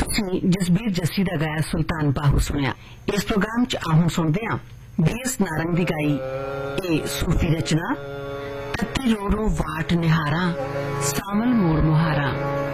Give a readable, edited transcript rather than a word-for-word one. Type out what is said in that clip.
ਤੁਸੀਂ ਜਸਬੀਰ ਜੱਸੀ ਦਾ ਗਾਇਆ ਸੁਲਤਾਨ ਬਾਹੂ ਸੁਣਿਆ। ਇਸ ਪ੍ਰੋਗਰਾਮ 'ਚ ਆਹੋਂ ਸੁਣਦੇ ਹਾਂ BS ਨਾਰੰਗ ਦੀ ਗਾਈ ਇਹ ਸੂਫੀ ਰਚਨਾ ਤੱਤੀ ਰੋ ਰੋ ਵਾਟ ਨਿਹਾਰਾਂ ਸਾਵਲ ਮੋੜ ਮੁਹਾਰਾਂ।